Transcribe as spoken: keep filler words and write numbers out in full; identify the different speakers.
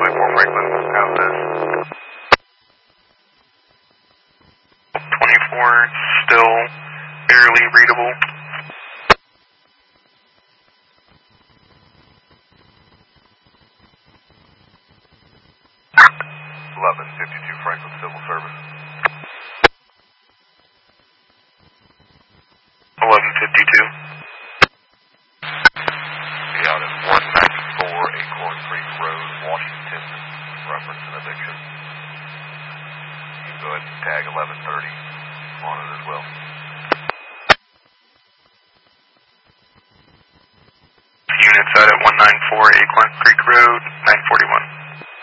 Speaker 1: twenty-four Franklin, have this. twenty-four, still barely readable.
Speaker 2: eleven fifty-two Franklin Civil Service.
Speaker 1: eleven fifty-two.
Speaker 2: Be out at one ninety-four Acorn Creek Road, Washington, reference and eviction. You can go ahead and tag eleven thirty on it as well.
Speaker 1: Units out at one ninety-four Acorn Creek Road, nine forty-one.